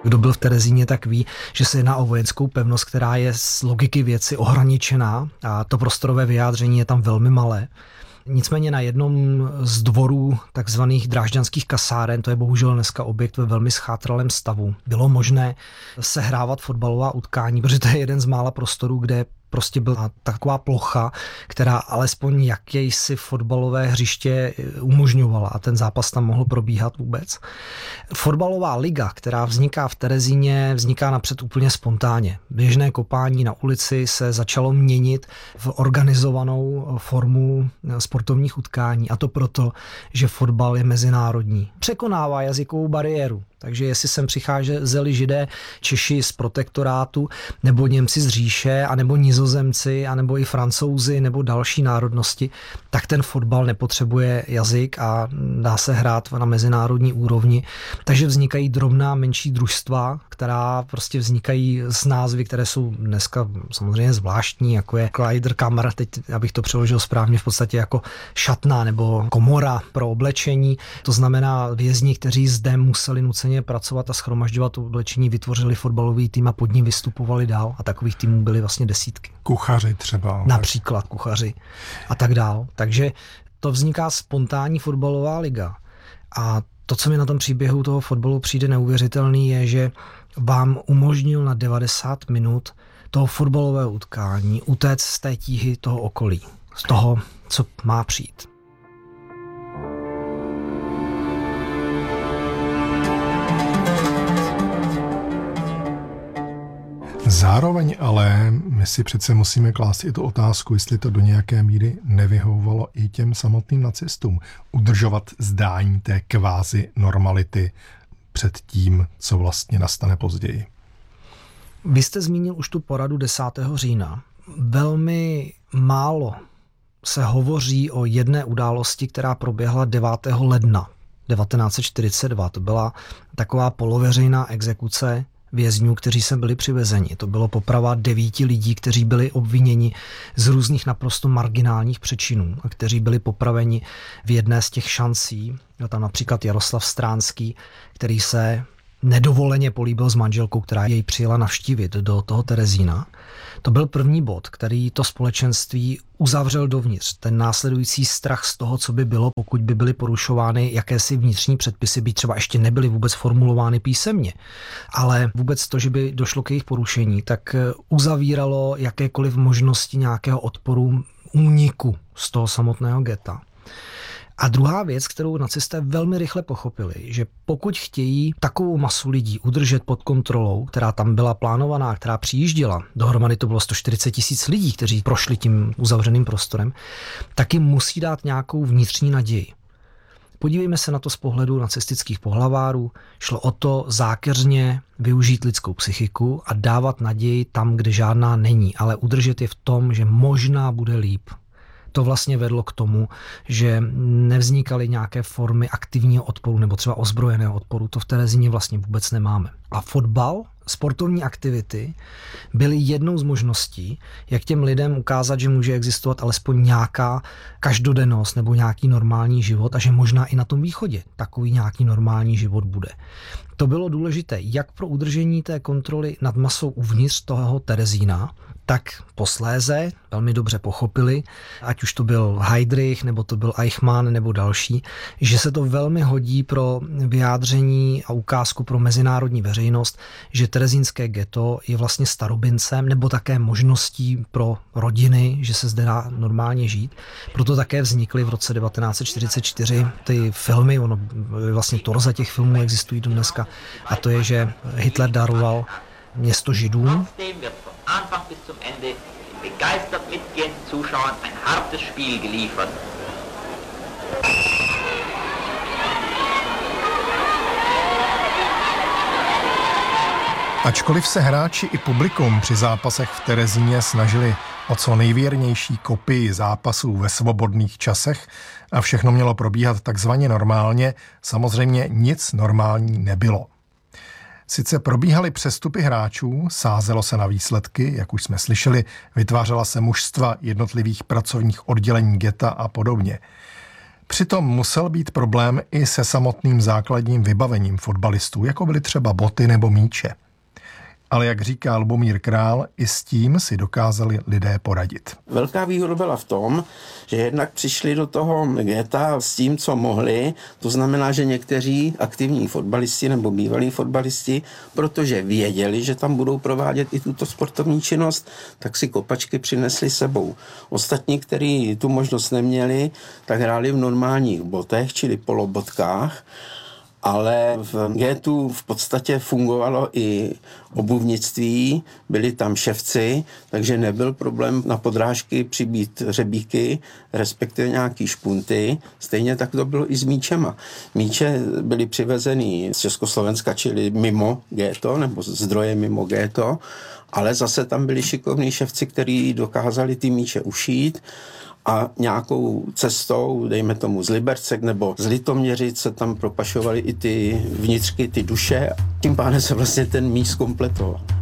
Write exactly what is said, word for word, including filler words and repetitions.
Kdo byl v Terezíně, tak ví, že se jedná o vojenskou pevnost, která je z logiky věci ohraničená a to prostorové vyjádření je tam velmi malé. Nicméně na jednom z dvorů takzvaných drážďanských kasáren, to je bohužel dneska objekt ve velmi schátralém stavu, bylo možné sehrávat fotbalová utkání, protože to je jeden z mála prostorů, kde prostě byla taková plocha, která alespoň jakési fotbalové hřiště umožňovala a ten zápas tam mohl probíhat vůbec. Fotbalová liga, která vzniká v Terezíně, vzniká napřed úplně spontánně. Běžné kopání na ulici se začalo měnit v organizovanou formu sportovních utkání a to proto, že fotbal je mezinárodní. Překonává jazykovou bariéru. Takže jestli sem přicházeli Židé, Češi z protektorátu, nebo Němci z říše, anebo Nizozemci, anebo i Francouzi, nebo další národnosti, tak ten fotbal nepotřebuje jazyk a dá se hrát na mezinárodní úrovni. Takže vznikají drobná menší družstva, která prostě vznikají z názvy, které jsou dneska samozřejmě zvláštní, jako je Kleiderkammer, teď abych to přeložil správně, v podstatě jako šatna nebo komora pro oblečení. To znamená vězni, kteří zde museli nuceně pracovat a shromažďovat to oblečení, vytvořili fotbalový tým a pod ním vystupovali dál a takových týmů byly vlastně desítky. Kuchaři třeba. Například kuchaři a tak dál. Takže to vzniká spontánní fotbalová liga. A to, co mi na tom příběhu toho fotbalu přijde neuvěřitelný, je, že vám umožnil na devadesát minut toho fotbalového utkání utéct z té tíhy toho okolí, z toho, co má přijít. Zároveň ale my si přece musíme klást i tu otázku, jestli to do nějaké míry nevyhovovalo i těm samotným nacistům. Udržovat zdání té kvázi normality před tím, co vlastně nastane později. Vy jste zmínil už tu poradu desátého října. Velmi málo se hovoří o jedné události, která proběhla devátého ledna devatenáct set čtyřicet dva. To byla taková poloveřejná exekuce vězňů, kteří sem byli přivezeni. To bylo poprava devíti lidí, kteří byli obviněni z různých naprosto marginálních přečinů a kteří byli popraveni v jedné z těch šancí. Byl tam například Jaroslav Stránský, který se nedovoleně políbil s manželkou, která jej přijela navštívit do toho Terezína. To byl první bod, který to společenství uzavřel dovnitř. Ten následující strach z toho, co by bylo, pokud by byly porušovány jakési vnitřní předpisy, by třeba ještě nebyly vůbec formulovány písemně. Ale vůbec to, že by došlo k jejich porušení, tak uzavíralo jakékoliv možnosti nějakého odporu, úniku z toho samotného geta. A druhá věc, kterou nacisté velmi rychle pochopili, že pokud chtějí takovou masu lidí udržet pod kontrolou, která tam byla plánovaná, která přijížděla, dohromady to bylo sto čtyřicet tisíc lidí, kteří prošli tím uzavřeným prostorem, tak jim musí dát nějakou vnitřní naději. Podívejme se na to z pohledu nacistických pohlavárů. Šlo o to zákeřně využít lidskou psychiku a dávat naději tam, kde žádná není, ale udržet je v tom, že možná bude líp. To vlastně vedlo k tomu, že nevznikaly nějaké formy aktivního odporu nebo třeba ozbrojeného odporu. To v Terezíně vlastně vůbec nemáme. A fotbal, sportovní aktivity byly jednou z možností, jak těm lidem ukázat, že může existovat alespoň nějaká každodennost nebo nějaký normální život a že možná i na tom východě takový nějaký normální život bude. To bylo důležité jak pro udržení té kontroly nad masou uvnitř toho Terezína, tak posléze velmi dobře pochopili, ať už to byl Heydrich, nebo to byl Eichmann, nebo další, že se to velmi hodí pro vyjádření a ukázku pro mezinárodní veřejnost, že terezínské ghetto je vlastně starobincem, nebo také možností pro rodiny, že se zde dá normálně žít. Proto také vznikly v roce devatenáct set čtyřicet čtyři ty filmy, ono vlastně torza těch filmů existují do dneska, a to je, že Hitler daroval město Židům. Anfang bis zum Ende begeistert mitgehenden Zuschauern ein hartes Spiel geliefert. Ačkoliv se hráči i publikum při zápasech v Terezíně snažili o co nejvěrnější kopii zápasů ve svobodných časech a všechno mělo probíhat takzvaně normálně, samozřejmě nic normální nebylo. Sice probíhaly přestupy hráčů, sázelo se na výsledky, jak už jsme slyšeli, vytvářela se mužstva jednotlivých pracovních oddělení geta a podobně. Přitom musel být problém i se samotným základním vybavením fotbalistů, jako byly třeba boty nebo míče. Ale jak říká Lubomír Král, i s tím si dokázali lidé poradit. Velká výhoda byla v tom, že jednak přišli do toho geta s tím, co mohli. To znamená, že někteří aktivní fotbalisti nebo bývalí fotbalisti, protože věděli, že tam budou provádět i tuto sportovní činnost, tak si kopačky přinesli sebou. Ostatní, kteří tu možnost neměli, tak hráli v normálních botech, čili polobotkách. Ale v getu v podstatě fungovalo i obuvnictví, byli tam ševci, takže nebyl problém na podrážky přibít řebíky, respektive nějaký špunty. Stejně tak to bylo i s míčema. Míče byly přivezeny z Československa, čili mimo geto, nebo zdroje mimo geto, ale zase tam byli šikovní ševci, kteří dokázali ty míče ušít. A nějakou cestou, dejme tomu z Liberce nebo z Litoměřic, se tam propašovaly i ty vnitřky, ty duše. Tím pádem se vlastně ten míč zkompletoval.